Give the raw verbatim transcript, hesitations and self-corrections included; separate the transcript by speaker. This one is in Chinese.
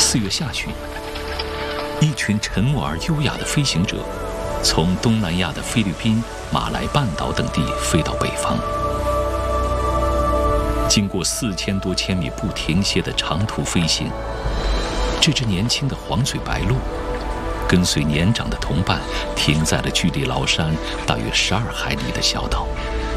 Speaker 1: 四月下旬，一群沉稳而优雅的飞行者从东南亚的菲律宾、马来半岛等地飞到北方，经过四千多千米不停歇的长途飞行，这只年轻的黄嘴白鹭跟随年长的同伴停在了距离崂山大约十二海里的小岛。